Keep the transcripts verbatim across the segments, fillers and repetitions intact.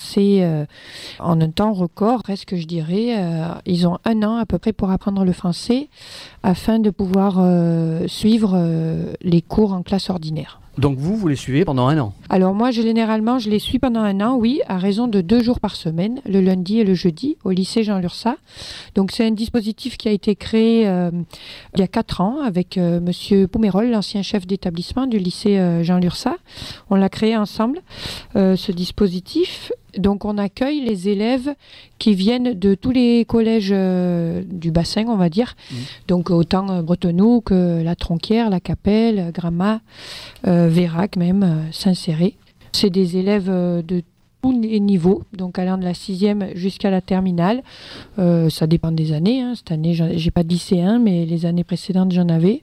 français euh, en un temps record, presque je dirais. Euh, ils ont un an à peu près pour apprendre le français afin de pouvoir euh, suivre euh, les cours en classe ordinaire. Donc vous, vous les suivez pendant un an? Alors moi, généralement, je les suis pendant un an, oui, à raison de deux jours par semaine, le lundi et le jeudi, au lycée Jean Lurçat. Donc c'est un dispositif qui a été créé euh, il y a quatre ans avec euh, Monsieur Poumerol, l'ancien chef d'établissement du lycée euh, Jean Lurçat. On l'a créé ensemble, euh, ce dispositif. Donc on accueille les élèves qui viennent de tous les collèges euh, du bassin, on va dire. Mmh. Donc autant euh, Bretenoux que La Tronquière, La Capelle, Grammat, euh, Vérac même, euh, Saint-Céré. C'est des élèves euh, de tous les niveaux, donc allant de la sixième jusqu'à la terminale. Euh, ça dépend des années. Hein. Cette année, j'ai pas de lycéen, mais les années précédentes, j'en avais.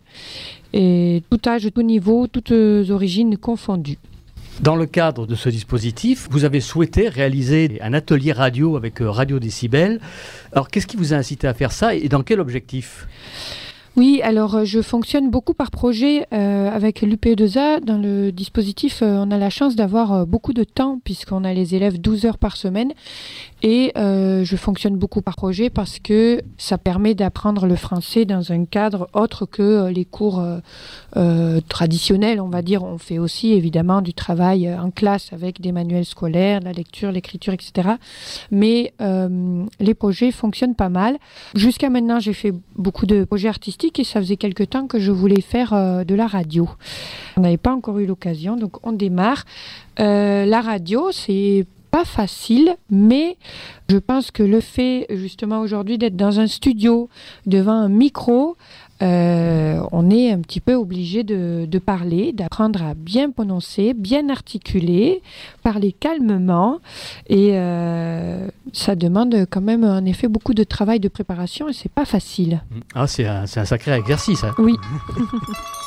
Et tout âge, tout niveau, toutes origines confondues. Dans le cadre de ce dispositif, vous avez souhaité réaliser un atelier radio avec Radio Décibel. Alors, qu'est-ce qui vous a incité à faire ça et dans quel objectif ? Oui, alors je fonctionne beaucoup par projet euh, avec l'U P E deux A. Dans le dispositif, euh, on a la chance d'avoir euh, beaucoup de temps puisqu'on a les élèves douze heures par semaine. Et euh, je fonctionne beaucoup par projet parce que ça permet d'apprendre le français dans un cadre autre que euh, les cours euh, euh, traditionnels, on va dire. On fait aussi évidemment du travail en classe avec des manuels scolaires, la lecture, l'écriture, et cetera. Mais euh, les projets fonctionnent pas mal. Jusqu'à maintenant, j'ai fait beaucoup de projets artistiques et ça faisait quelque temps que je voulais faire euh, de la radio. On n'avait pas encore eu l'occasion, donc on démarre. Euh, la radio, c'est pas facile, mais je pense que le fait justement aujourd'hui d'être dans un studio, devant un micro, euh, on est un petit peu obligé de, de parler, d'apprendre à bien prononcer, bien articuler, parler calmement et euh, ça demande quand même en effet beaucoup de travail de préparation et c'est pas facile. Ah, c'est un, c'est un sacré exercice. Hein. Oui.